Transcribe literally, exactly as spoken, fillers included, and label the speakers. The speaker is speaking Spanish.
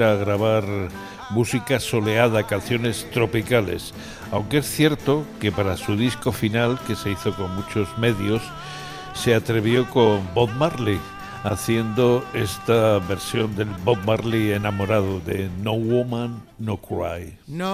Speaker 1: a grabar música soleada, canciones tropicales, aunque es cierto que para su disco final, que se hizo con muchos medios, se atrevió con Bob Marley, haciendo esta versión del Bob Marley enamorado de No Woman, No Cry.
Speaker 2: No